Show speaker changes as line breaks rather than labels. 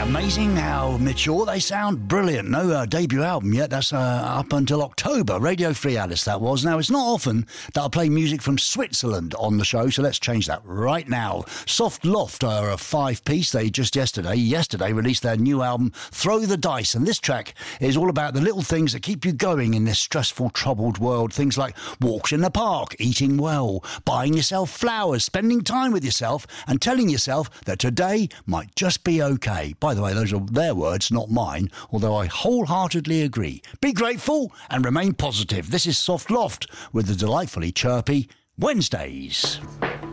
Amazing how mature they sound. Brilliant. No debut album yet. That's up until October. Radio Free Alice, that was. Now, it's not often that I play music from Switzerland on the show, so let's change that right now. Soft Loft are a 5-piece. They just yesterday released their new album, Throw the Dice. And this track is all about the little things that keep you going in this stressful, troubled world. Things like walks in the park, eating well, buying yourself flowers, spending time with yourself, and telling yourself that today might just be okay. By the way, those are their words, not mine, although I wholeheartedly agree. Be grateful and remain positive. This is Soft Loft with the delightfully chirpy Wednesdays.